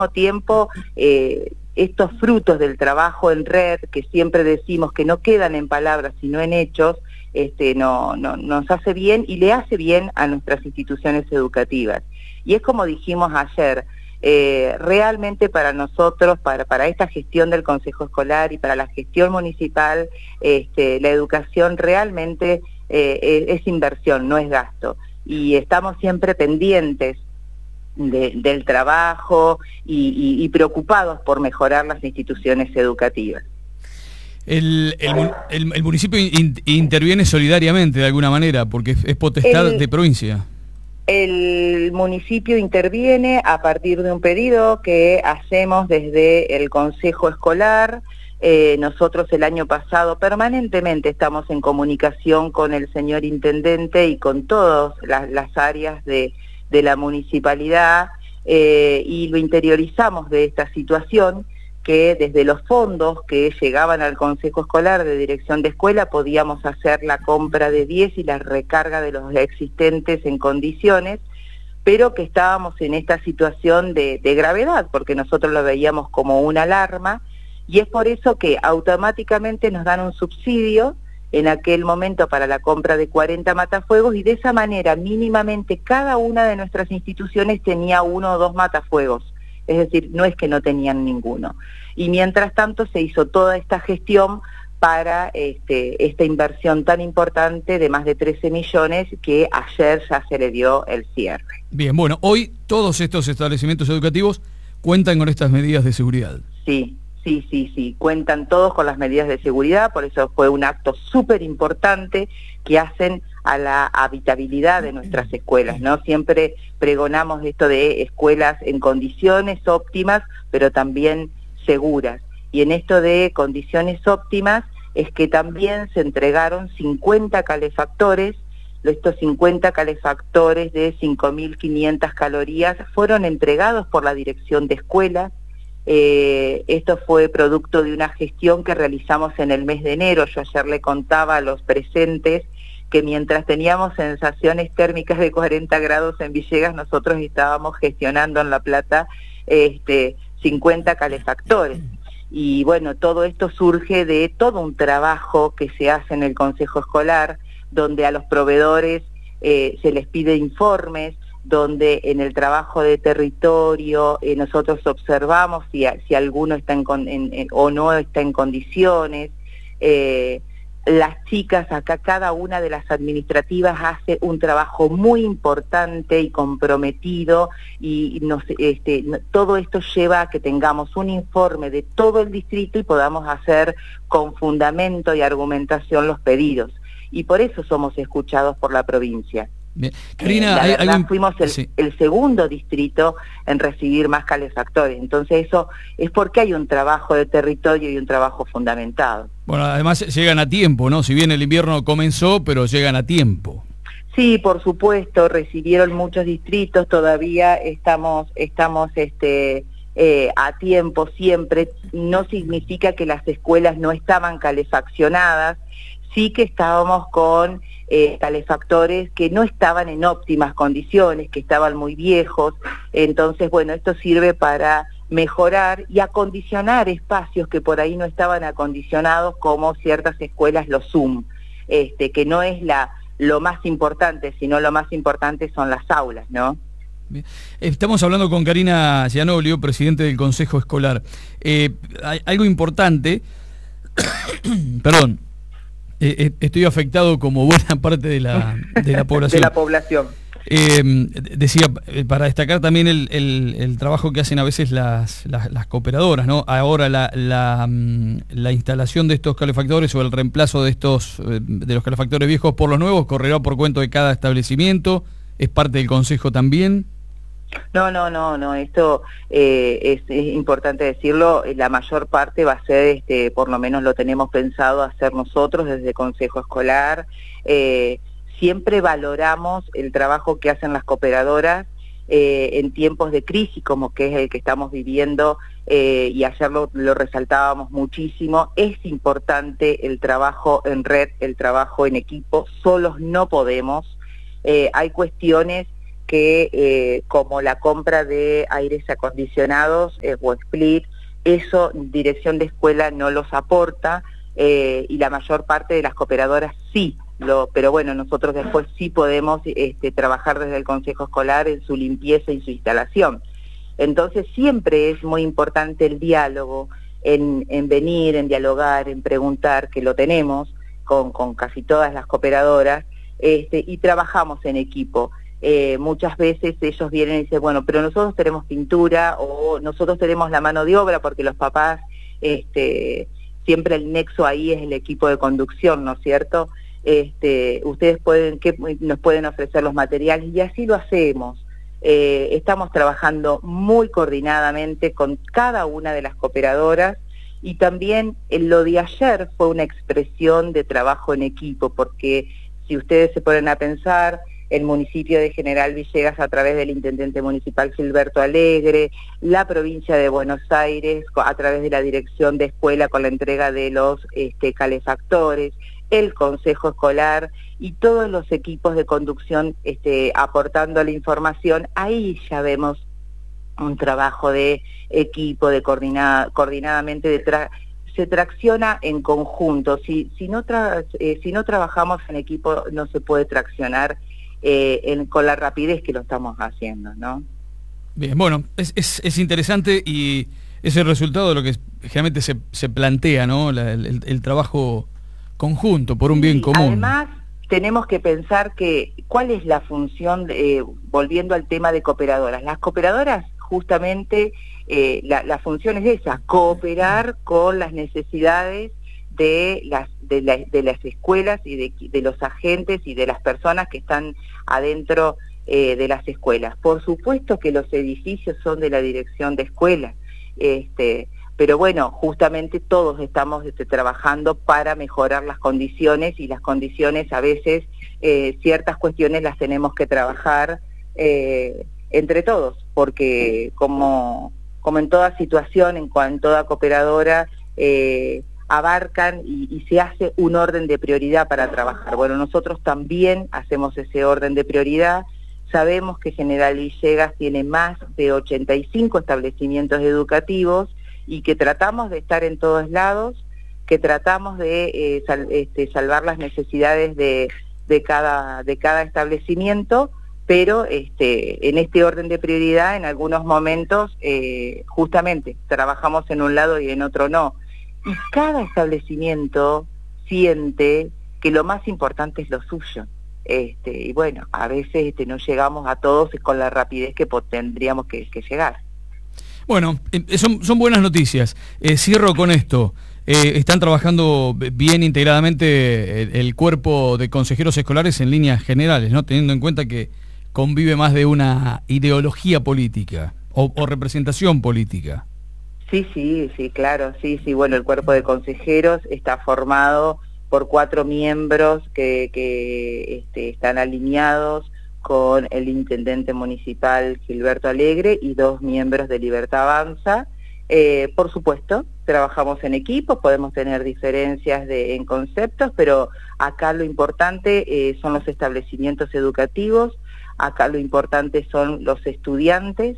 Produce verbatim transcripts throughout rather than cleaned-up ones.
tiempo, eh, estos frutos del trabajo en red, que siempre decimos que no quedan en palabras sino en hechos, este, no, no, nos hace bien y le hace bien a nuestras instituciones educativas. Y es como dijimos ayer, eh, realmente para nosotros, para, para esta gestión del Consejo Escolar y para la gestión municipal, este, la educación realmente eh, es, es inversión, no es gasto. Y estamos siempre pendientes De, del trabajo y, y, y preocupados por mejorar las instituciones educativas. El, el, el, el municipio in, interviene solidariamente de alguna manera, porque es, es potestad el, de provincia. El municipio interviene a partir de un pedido que hacemos desde el Consejo Escolar. Eh, nosotros el año pasado permanentemente estamos en comunicación con el señor intendente y con todas las, las áreas de de la municipalidad eh, y lo interiorizamos de esta situación, que desde los fondos que llegaban al Consejo Escolar de Dirección de Escuela podíamos hacer la compra de diez y la recarga de los existentes en condiciones, pero que estábamos en esta situación de, de gravedad, porque nosotros lo veíamos como una alarma, y es por eso que automáticamente nos dan un subsidio en aquel momento para la compra de cuarenta matafuegos, y de esa manera mínimamente cada una de nuestras instituciones tenía uno o dos matafuegos, es decir, no es que no tenían ninguno. Y mientras tanto se hizo toda esta gestión para este, esta inversión tan importante de más de trece millones que ayer ya se le dio el cierre. Bien, bueno, hoy todos estos establecimientos educativos cuentan con estas medidas de seguridad. Sí. Sí, sí, sí, cuentan todos con las medidas de seguridad, por eso fue un acto súper importante que hacen a la habitabilidad de nuestras escuelas, ¿no? Siempre pregonamos esto de escuelas en condiciones óptimas, pero también seguras. Y en esto de condiciones óptimas es que también se entregaron cincuenta calefactores. Estos cincuenta calefactores de cinco mil quinientas calorías fueron entregados por la Dirección de Escuela. Eh, esto fue producto de una gestión que realizamos en el mes de enero. Yo ayer le contaba a los presentes que mientras teníamos sensaciones térmicas de cuarenta grados en Villegas, nosotros estábamos gestionando en La Plata este, cincuenta calefactores. Y bueno, todo esto surge de todo un trabajo que se hace en el Consejo Escolar, donde a los proveedores eh, se les pide informes, donde en el trabajo de territorio eh, nosotros observamos si, si alguno está en, en, en, o no está en condiciones. Eh, las chicas acá, cada una de las administrativas hace un trabajo muy importante y comprometido, y nos, este, todo esto lleva a que tengamos un informe de todo el distrito y podamos hacer con fundamento y argumentación los pedidos, y por eso somos escuchados por la provincia. Bien. Karina, eh, la hay, verdad, hay un... fuimos el, sí. el segundo distrito en recibir más calefactores, entonces eso es porque hay un trabajo de territorio y un trabajo fundamentado. Bueno, además llegan a tiempo, ¿no? Si bien el invierno comenzó, pero llegan a tiempo. Sí, por supuesto, recibieron muchos distritos, todavía estamos, estamos este, eh, a tiempo siempre. No significa que las escuelas no estaban calefaccionadas, sí que estábamos con eh, calefactores que no estaban en óptimas condiciones, que estaban muy viejos. Entonces, bueno, esto sirve para mejorar y acondicionar espacios que por ahí no estaban acondicionados, como ciertas escuelas, los Zoom, este, que no es la lo más importante, sino lo más importante son las aulas, ¿no? Bien. Estamos hablando con Karina Gianoglio, presidente del Consejo Escolar. Eh, hay algo importante, perdón, eh, estoy afectado como buena parte de la, de la población. De la población. Eh, decía, para destacar también el, el, el trabajo que hacen a veces las, las, las cooperadoras, ¿no? Ahora la, la, la instalación de estos calefactores o el reemplazo de estos de los calefactores viejos por los nuevos correrá por cuento de cada establecimiento. ¿Es parte del consejo también? No, no, no, no. Esto eh, es, es importante decirlo. La mayor parte va a ser, este, por lo menos lo tenemos pensado hacer nosotros desde el Consejo Escolar. Eh, Siempre valoramos el trabajo que hacen las cooperadoras eh, en tiempos de crisis como que es el que estamos viviendo, eh, y ayer lo, lo resaltábamos muchísimo. Es importante el trabajo en red, el trabajo en equipo, solos no podemos. Eh, hay cuestiones que eh, como la compra de aires acondicionados eh, o split, eso dirección de escuela no los aporta, eh, y la mayor parte de las cooperadoras sí, lo, pero bueno, nosotros después sí podemos este, trabajar desde el Consejo Escolar en su limpieza y su instalación. Entonces siempre es muy importante el diálogo, en, en venir, en dialogar, en preguntar, que lo tenemos con, con casi todas las cooperadoras, este, y trabajamos en equipo. Eh, muchas veces ellos vienen y dicen, bueno, pero nosotros tenemos pintura o nosotros tenemos la mano de obra, porque los papás, este, siempre el nexo ahí es el equipo de conducción, ¿no es cierto? Este, ustedes pueden, ¿qué nos pueden ofrecer los materiales? Y así lo hacemos. Eh, estamos trabajando muy coordinadamente con cada una de las cooperadoras, y también en lo de ayer fue una expresión de trabajo en equipo, porque si ustedes se ponen a pensar, el municipio de General Villegas a través del intendente municipal Gilberto Alegre, la provincia de Buenos Aires a través de la dirección de escuela con la entrega de los este, calefactores, el consejo escolar y todos los equipos de conducción este, aportando la información, ahí ya vemos un trabajo de equipo, de coordinada, coordinadamente, de tra se tracciona en conjunto. Si, si, no tra eh, si no trabajamos en equipo no se puede traccionar eh, en, con la rapidez que lo estamos haciendo, ¿no? Bien, bueno, es, es, es interesante y es el resultado de lo que generalmente se, se plantea, ¿no? La, el, el trabajo conjunto por un sí, bien común. Además, tenemos que pensar que cuál es la función, eh, volviendo al tema de cooperadoras. Las cooperadoras, justamente, eh, la, la función es esa, cooperar con las necesidades de las, de, la, de las escuelas y de, de los agentes y de las personas que están adentro eh, de las escuelas. Por supuesto que los edificios son de la dirección de escuela, este, pero bueno, justamente todos estamos este, trabajando para mejorar las condiciones, y las condiciones a veces, eh, ciertas cuestiones las tenemos que trabajar eh, entre todos, porque como, como en toda situación, en, en toda cooperadora, eh, abarcan y, y se hace un orden de prioridad para trabajar. Bueno, nosotros también hacemos ese orden de prioridad. Sabemos que General Villegas tiene más de ochenta y cinco establecimientos educativos, y que tratamos de estar en todos lados, que tratamos de eh, sal, este, salvar las necesidades de, de, cada, de cada establecimiento, pero este, en este orden de prioridad en algunos momentos eh, justamente trabajamos en un lado y en otro no. Y cada establecimiento siente que lo más importante es lo suyo. Este, y bueno, a veces este, no llegamos a todos con la rapidez que tendríamos que, que llegar. Bueno, eh, son, son buenas noticias. Eh, cierro con esto. Eh, están trabajando bien integradamente el, el cuerpo de consejeros escolares en líneas generales, ¿no? Teniendo en cuenta que convive más de una ideología política o, o representación política. Sí, sí, sí, claro, sí, sí. Bueno, el cuerpo de consejeros está formado por cuatro miembros que, que este, están alineados con el intendente municipal Gilberto Alegre y dos miembros de Libertad Avanza. Eh, por supuesto, trabajamos en equipo, podemos tener diferencias de, en conceptos, pero acá lo importante eh, son los establecimientos educativos, acá lo importante son los estudiantes,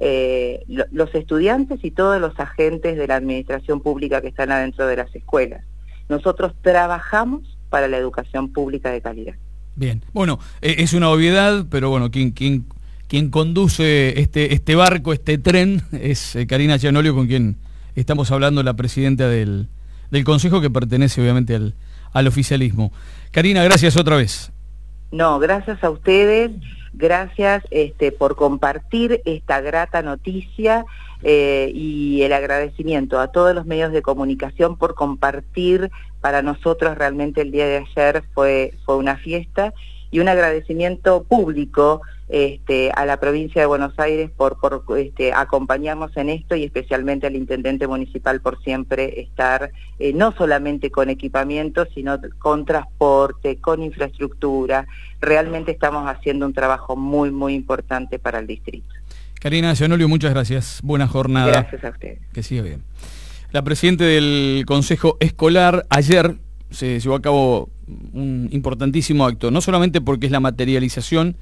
eh, lo, los estudiantes y todos los agentes de la administración pública que están adentro de las escuelas. Nosotros trabajamos para la educación pública de calidad. Bien, bueno, eh, es una obviedad, pero bueno, quien, quien, quien conduce este, este barco, este tren, es eh, Karina Gianolio, con quien estamos hablando, la presidenta del, del Consejo, que pertenece obviamente al, al oficialismo. Karina, gracias otra vez. No, gracias a ustedes, gracias este, por compartir esta grata noticia eh, y el agradecimiento a todos los medios de comunicación por compartir. Para nosotros realmente el día de ayer fue, fue una fiesta, y un agradecimiento público este, a la provincia de Buenos Aires por, por este, acompañarnos en esto, y especialmente al intendente municipal por siempre estar eh, no solamente con equipamiento, sino con transporte, con infraestructura. Realmente estamos haciendo un trabajo muy, muy importante para el distrito. Karina Gianolio, muchas gracias. Buena jornada. Gracias a ustedes. Que siga bien. La presidenta del Consejo Escolar, ayer se llevó a cabo un importantísimo acto, no solamente porque es la materialización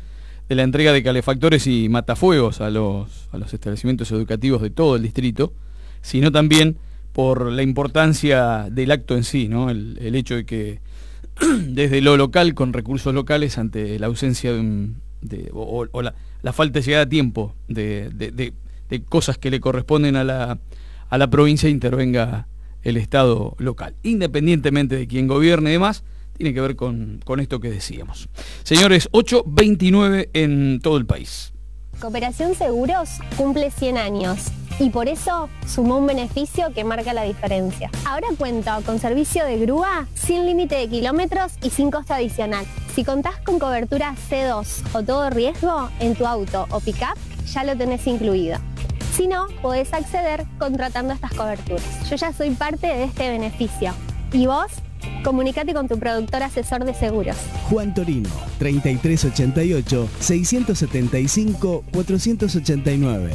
de la entrega de calefactores y matafuegos a los, a los establecimientos educativos de todo el distrito, sino también por la importancia del acto en sí, ¿no? El, el hecho de que desde lo local, con recursos locales, ante la ausencia de, un, de o, o la, la falta de llegada a tiempo de, de, de, de cosas que le corresponden a la, a la provincia, intervenga el Estado local, independientemente de quién gobierne y demás. Tiene que ver con, con esto que decíamos. Señores, ocho veintinueve en todo el país. Cooperación Seguros cumple cien años y por eso sumó un beneficio que marca la diferencia. Ahora cuenta con servicio de grúa sin límite de kilómetros y sin costo adicional. Si contás con cobertura C dos o todo riesgo en tu auto o pick-up, ya lo tenés incluido. Si no, podés acceder contratando estas coberturas. Yo ya soy parte de este beneficio. ¿Y vos? Comunicate con tu productor asesor de seguros. Juan Torino, treinta y tres ochenta y ocho, seiscientos setenta y cinco, cuatrocientos ochenta y nueve.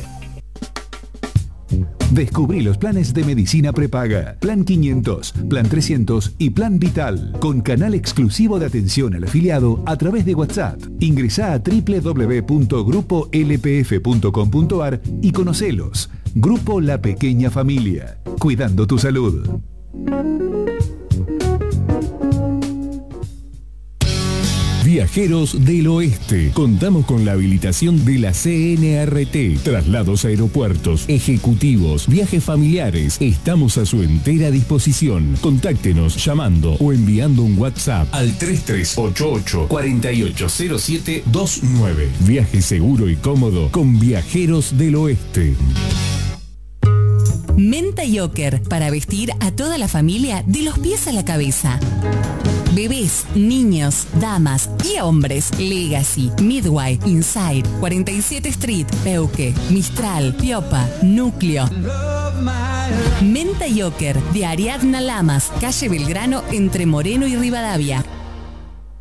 Descubrí los planes de medicina prepaga. Plan quinientos, Plan trescientos y Plan Vital. Con canal exclusivo de atención al afiliado a través de WhatsApp. Ingresá a doble u doble u doble u punto grupo l p f punto com punto a r y conocelos. Grupo La Pequeña Familia. Cuidando tu salud. Viajeros del Oeste. Contamos con la habilitación de la C N R T. Traslados a aeropuertos, ejecutivos, viajes familiares. Estamos a su entera disposición. Contáctenos llamando o enviando un WhatsApp al tres tres ocho ocho, cuatro ocho cero siete dos nueve. Viaje seguro y cómodo con Viajeros del Oeste. Menta Yoker, para vestir a toda la familia de los pies a la cabeza. Bebés, niños, damas y hombres. Legacy, Midway, Inside, cuarenta y siete Street, Peuque, Mistral, Piopa, Núcleo. Menta Yoker, de Ariadna Lamas, calle Belgrano, entre Moreno y Rivadavia.